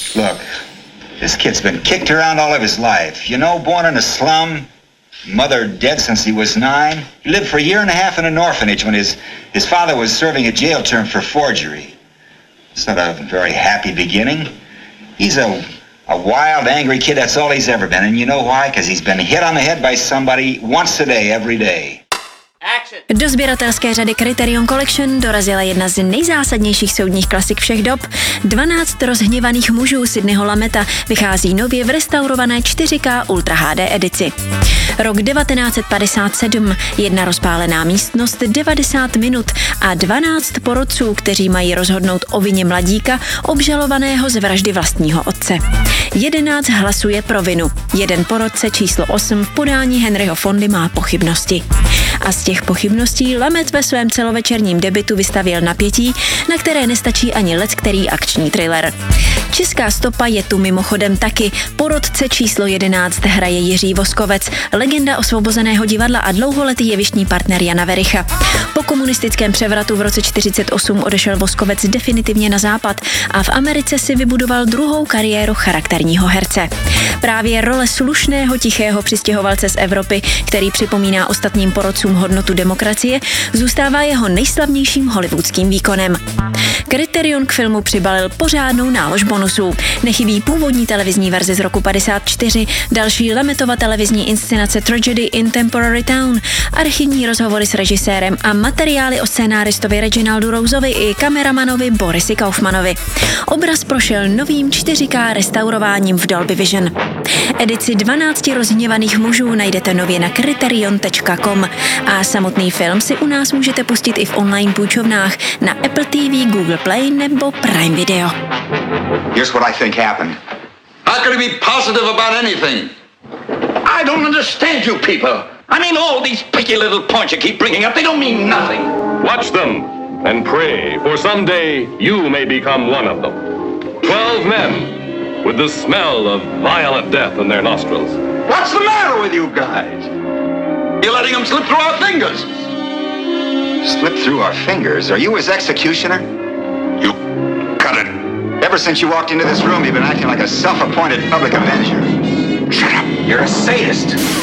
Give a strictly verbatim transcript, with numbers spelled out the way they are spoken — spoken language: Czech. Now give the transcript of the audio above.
Look, this kid's been kicked around all of his life. You know, born in a slum, mother dead since he was nine. He lived for a year and a half in an orphanage when his, his father was serving a jail term for forgery. It's not a very happy beginning. He's a, a wild, angry kid. That's all he's ever been. And you know why? Because he's been hit on the head by somebody once a day, every day. Do sběratelské řady Criterion Collection dorazila jedna z nejzásadnějších soudních klasik všech dob. dvanáct rozhněvaných mužů Sidneyho Lameta vychází nově v restaurované čtyři ká Ultra há dé edici. Rok devatenáct set padesát sedm, jedna rozpálená místnost, devadesát minut a dvanáct porodců, kteří mají rozhodnout o vině mladíka obžalovaného z vraždy vlastního otce. jedenáct hlasuje pro vinu. Jeden porodce číslo osm v podání Henryho Fondy má pochybnosti. A z těch pochybností Lamet ve svém celovečerním debutu vystavěl napětí, na které nestačí ani leckterý akční thriller. Česká stopa je tu mimochodem taky. Porodce číslo jedenáct hraje Jiří Voskovec, legenda Osvobozeného divadla a dlouholetý jevištní partner Jana Vericha. Po komunistickém převratu v roce čtyřicet osm odešel Voskovec definitivně na západ a v Americe si vybudoval druhou kariéru charakterního herce. Právě role slušného tichého přistěhovalce z Evropy, který připomíná ostatním porodcům hodnotu demokracie, zůstává jeho nejslavnějším hollywoodským výkonem. Criterion k filmu přibalil pořádnou nálož bonusů. Nechybí původní televizní verze z roku padesát čtyři, další Lametova televizní inscenace Tragedy in Temporary Town, archivní rozhovory s režisérem a materiály o scénáristovi Reginaldu Roseovi i kameramanovi Borisi Kaufmanovi. Obraz prošel novým čtyři ká restaurováním v Dolby Vision. Edici dvanácti rozhněvaných mužů najdete nově na criterion tečka com a samotný film si u nás můžete pustit i v online půjčovnách na Apple té vé, Google Play nebo Prime Video. Here's what I think happened. How could he be positive about anything? I don't understand you people. I mean, all these picky little points you keep bringing up, they don't mean nothing. Watch them and pray, for someday you may become one of them. Twelve men with the smell of violent death in their nostrils. What's the matter with you guys? You're letting them slip through our fingers. Slip through our fingers? Are you his executioner? You cut it. Ever since you walked into this room, you've been acting like a self-appointed public avenger. Shut up. You're a sadist.